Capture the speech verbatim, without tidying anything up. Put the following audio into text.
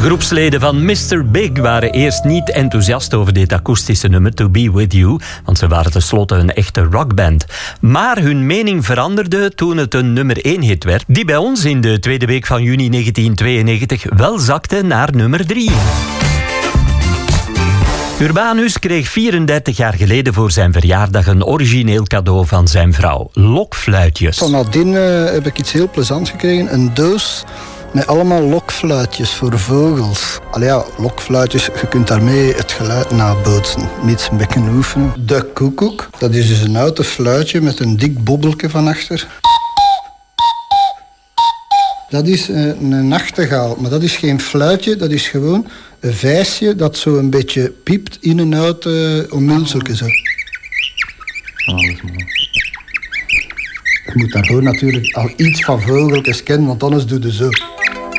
groepsleden van mister Big waren eerst niet enthousiast over dit akoestische nummer To Be With You, want ze waren tenslotte een echte rockband. Maar hun mening veranderde toen het een nummer één hit werd, die bij ons in de tweede week van juni negentien tweeënnegentig wel zakte naar nummer drie. Urbanus kreeg vierendertig jaar geleden voor zijn verjaardag een origineel cadeau van zijn vrouw. Lokfluitjes. Van nadien uh, heb ik iets heel plezants gekregen. Een doos met allemaal lokfluitjes voor vogels. Allee ja, lokfluitjes, je kunt daarmee het geluid nabootsen. Niet een beetje oefenen. De koekoek, dat is dus een houten fluitje met een dik bobbeltje van achter. Dat is een nachtegaal, maar dat is geen fluitje, dat is gewoon een vijsje dat zo een beetje piept in een houten omhulseltje. Zo. Oh, dat is mooi. Je moet daarvoor natuurlijk al iets van vogeltjes kennen, want anders doe je zo.